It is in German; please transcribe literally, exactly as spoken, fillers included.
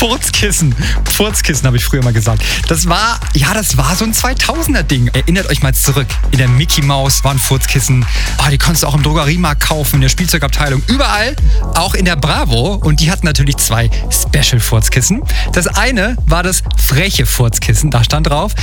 Furzkissen. Furzkissen habe ich früher mal gesagt. Das war, ja, das war so ein zweitausender-Ding. Erinnert euch mal zurück. In der Mickey Maus waren Furzkissen. Oh, die konntest du auch im Drogeriemarkt kaufen, in der Spielzeugabteilung. Überall, auch in der Bravo. Und die hatten natürlich zwei Special-Furzkissen. Das eine war das freche Furzkissen. Da stand drauf: